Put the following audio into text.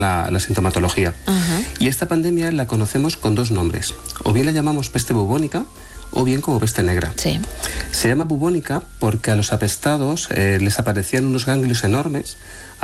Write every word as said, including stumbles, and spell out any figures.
la, la sintomatología. Ajá. Y esta pandemia la conocemos con dos nombres. O bien la llamamos peste bubónica o bien como peste negra. Sí. Se llama bubónica porque a los apestados eh, les aparecían unos ganglios enormes